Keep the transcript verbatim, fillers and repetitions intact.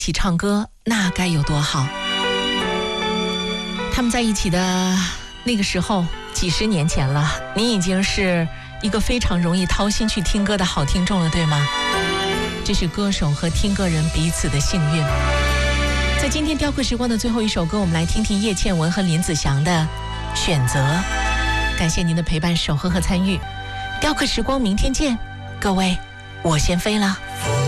起唱歌，那该有多好。他们在一起的那个时候，几十年前了，你已经是一个非常容易掏心去听歌的好听众了，对吗？这是歌手和听歌人彼此的幸运。在今天雕刻时光的最后一首歌，我们来听听叶倩文和林子祥的选择。感谢您的陪伴、守候和参与。雕刻时光，明天见，各位，我先飞了。